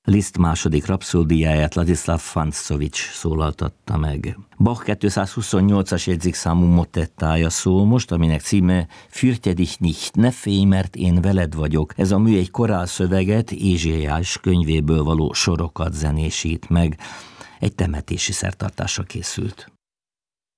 Liszt második rapszódiáját Ladislav Fancovics szólaltatta meg. Bach 228-as jegyzékszámú motettája szól most, aminek címe Fürchte dich nicht, ne félj, mert én veled vagyok. Ez a mű egy korálszöveget, Ézsaiás könyvéből való sorokat zenésít meg. Egy temetési szertartásra készült.